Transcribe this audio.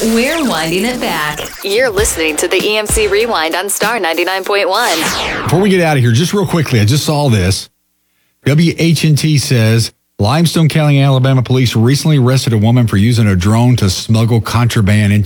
We're winding it back. You're listening to the EMC Rewind on Star 99.1. Before we get out of here, just real quickly, I just saw this. WHNT says, Limestone County, Alabama police recently arrested a woman for using a drone to smuggle contraband into